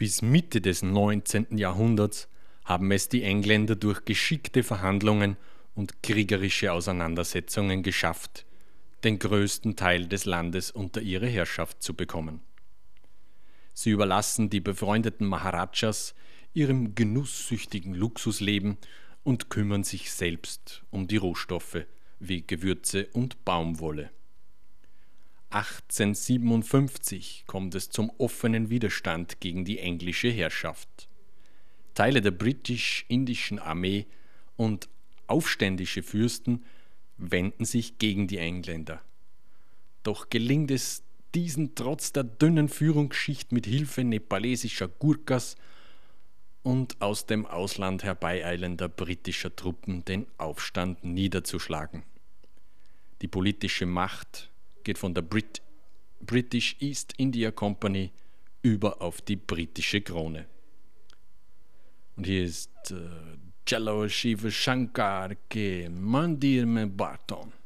Bis Mitte des 19. Jahrhunderts haben es die Engländer durch geschickte Verhandlungen und kriegerische Auseinandersetzungen geschafft, den größten Teil des Landes unter ihre Herrschaft zu bekommen. Sie überlassen die befreundeten Maharajas ihrem genusssüchtigen Luxusleben und kümmern sich selbst um die Rohstoffe wie Gewürze und Baumwolle. 1857 kommt es zum offenen Widerstand gegen die englische Herrschaft. Teile der britisch-indischen Armee und aufständische Fürsten wenden sich gegen die Engländer. Doch gelingt es diesen trotz der dünnen Führungsschicht mit Hilfe nepalesischer Gurkhas und aus dem Ausland herbeieilender britischer Truppen den Aufstand niederzuschlagen. Die politische Macht geht von der British East India Company über auf die britische Krone. Und hier ist Cello Shiva Shankar ke Mandir mein Barton.